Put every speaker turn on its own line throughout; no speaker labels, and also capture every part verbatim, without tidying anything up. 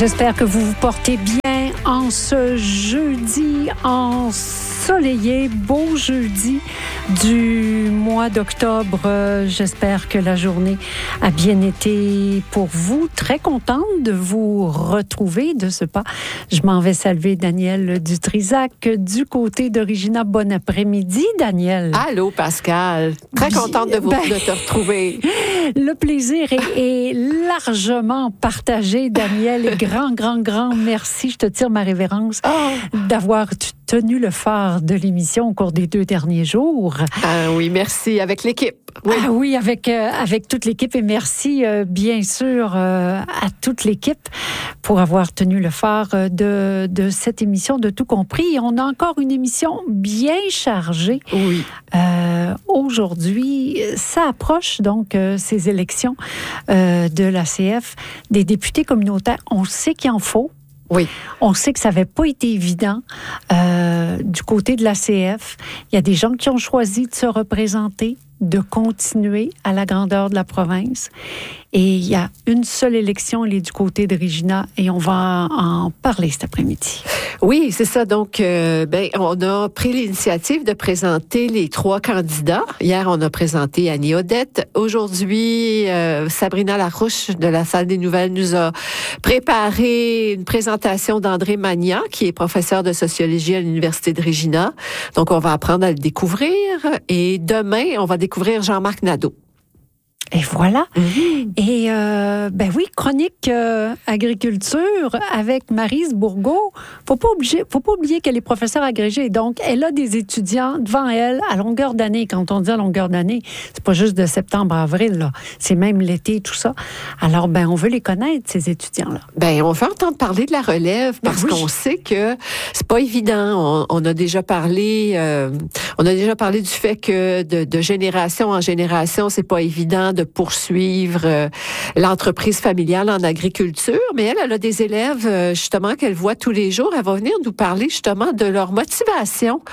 J'espère que vous vous portez bien en ce jeudi ensoleillé, beau jeudi du mois d'octobre. J'espère que la journée a bien été pour vous. Très contente de vous retrouver de ce pas. Je m'en vais saluer Daniel Dutrisac du côté de Regina. Bon après-midi, Daniel.
Allô, Pascal. Très contente de, vous, ben, de te retrouver.
Le plaisir est, est largement partagé, Daniel. Grand, grand, grand merci. Je te tire ma révérence oh. d'avoir tenu le phare de l'émission au cours des deux derniers jours.
Ah oui, merci. Avec l'équipe. Oui,
ah oui avec, euh, avec toute l'équipe. Et merci, euh, bien sûr, euh, à toute l'équipe pour avoir tenu le phare de, de cette émission de Tout compris. On a encore une émission bien chargée.
Oui.
Euh, aujourd'hui, ça approche donc euh, ces élections euh, de l'A C F, des députés communautaires. On sait qu'il en faut.
Oui.
On sait que ça n'avait pas été évident euh, du côté de l'A C F. Il y a des gens qui ont choisi de se représenter, de continuer à la grandeur de la province. Et il y a une seule élection, elle est du côté de Regina, et on va en parler cet après-midi.
Oui, c'est ça. Donc, euh, ben, on a pris l'initiative de présenter les trois candidats. Hier, on a présenté Annie Odette. Aujourd'hui, euh, Sabrina Larouche de la Salle des Nouvelles nous a préparé une présentation d'André Magnan, qui est professeur de sociologie à l'Université de Regina. Donc, on va apprendre à le découvrir. Et demain, on va découvrir Jean-Marc Nadeau.
Et voilà.
Mm-hmm.
Et euh, ben oui, chronique euh, agriculture avec Maryse Bourgault. Faut pas oublier, faut pas oublier qu'elle est professeure agrégée. Donc, elle a des étudiants devant elle à longueur d'année. Quand on dit à longueur d'année, c'est pas juste de septembre à avril, là. C'est même l'été, tout ça. Alors, ben, on veut les connaître, ces étudiants-là.
Ben, on veut entendre parler de la relève parce ben oui. qu'on sait que c'est pas évident. On, on a déjà parlé, euh, on a déjà parlé du fait que de, de génération en génération, c'est pas évident de de poursuivre euh, l'entreprise familiale en agriculture, mais elle, elle a des élèves euh, justement qu'elle voit tous les jours. Elle va venir nous parler justement de leur motivation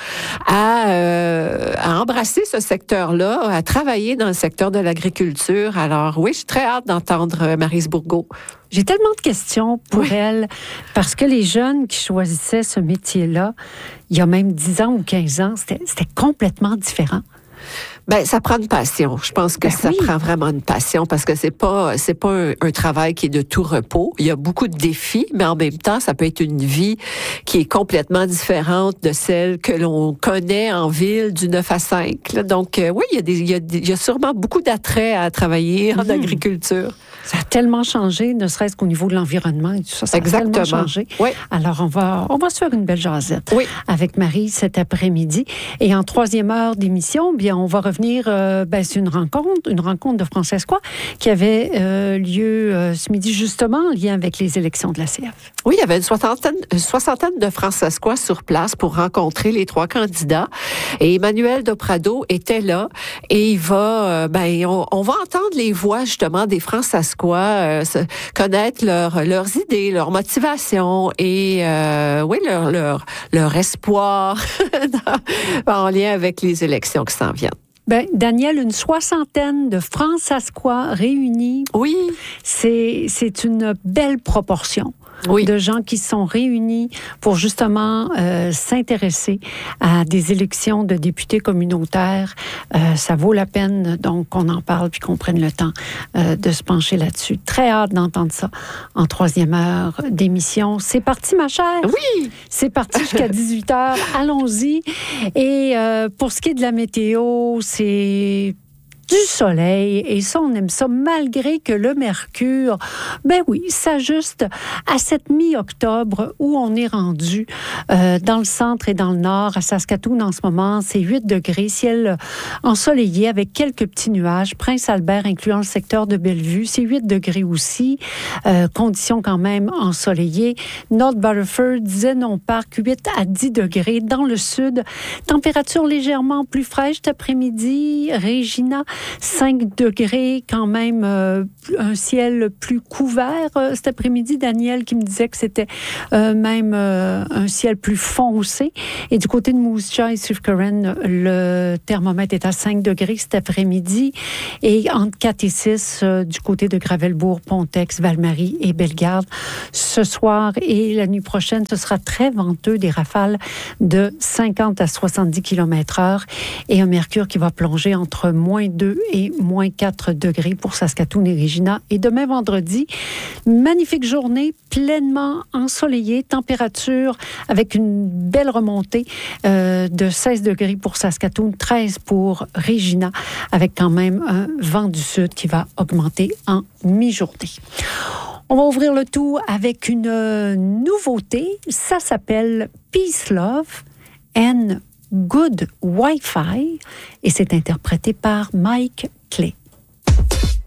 à, euh, à embrasser ce secteur-là, à travailler dans le secteur de l'agriculture. Alors oui, je suis très hâte d'entendre euh, Maryse Bourgault.
J'ai tellement de questions pour
oui.
elle, parce que les jeunes qui choisissaient ce métier-là, il y a même dix ans ou quinze ans, c'était, c'était complètement différent.
Ben, ça prend une passion. Je pense que ben ça oui. prend vraiment une passion parce que c'est pas, c'est pas un, un travail qui est de tout repos. Il y a beaucoup de défis, mais en même temps, ça peut être une vie qui est complètement différente de celle que l'on connaît en ville du neuf à cinq. Là. Donc, euh, oui, il y a des, il y a, il y a sûrement beaucoup d'attrait à travailler en mmh. agriculture.
Ça a tellement changé, ne serait-ce qu'au niveau de l'environnement et tout ça. Ça
Exactement.
a tellement changé.
Oui.
Alors, on va, on va se faire une belle jasette
oui.
avec Marie cet après-midi. Et en troisième heure d'émission, bien, on va revenir Euh, ben, c'est une rencontre, une rencontre de Francescois qui avait euh, lieu euh, ce midi justement en lien avec les élections de l'A C F.
Oui, il y avait une soixantaine, une soixantaine de Francescois sur place pour rencontrer les trois candidats. Et Emmanuel Doprado était là et il va, euh, ben, on, on va entendre les voix justement des Francescois, euh, connaître leur, leurs idées, leurs motivations et euh, oui, leur, leur, leur espoir en lien avec les élections qui s'en viennent.
Ben, Daniel, une soixantaine de Francescois réunis.
Oui.
C'est, c'est une belle proportion.
Oui.
De gens qui sont réunis pour justement euh, s'intéresser à des élections de députés communautaires. Euh, ça vaut la peine donc qu'on en parle puis qu'on prenne le temps euh, de se pencher là-dessus. Très hâte d'entendre ça en troisième heure d'émission. C'est parti, ma chère.
Oui.
C'est parti jusqu'à dix-huit heures. Allons-y. Et euh, pour ce qui est de la météo, c'est du soleil, et ça, on aime ça, malgré que le mercure, ben oui, s'ajuste à cette mi-octobre où on est rendu euh, dans le centre et dans le nord, à Saskatoon en ce moment, c'est huit degrés, ciel ensoleillé avec quelques petits nuages, Prince-Albert incluant le secteur de Bellevue, c'est huit degrés aussi, euh, conditions quand même ensoleillées, North Battleford, Zenon Park, huit à dix degrés, dans le sud, température légèrement plus fraîche cet après-midi, Regina, cinq degrés quand même, euh, un ciel plus couvert euh, cet après-midi. Daniel qui me disait que c'était euh, même euh, un ciel plus foncé. Et du côté de Moose Jaw et Swift-Current, le thermomètre est à cinq degrés cet après-midi. Et entre quatre et six euh, du côté de Gravelbourg, Pontex, Val-Marie et Bellegarde. Ce soir et la nuit prochaine, ce sera très venteux, des rafales de cinquante à soixante-dix kilomètres heure et un mercure qui va plonger entre moins deux et moins quatre degrés pour Saskatoon et Regina. Et demain vendredi, magnifique journée, pleinement ensoleillée, température avec une belle remontée euh, de seize degrés pour Saskatoon, treize pour Regina, avec quand même un vent du sud qui va augmenter en mi-journée. On va ouvrir le tout avec une nouveauté. Ça s'appelle Peace, Love and Good Wi-Fi et c'est interprété par Mike Clay.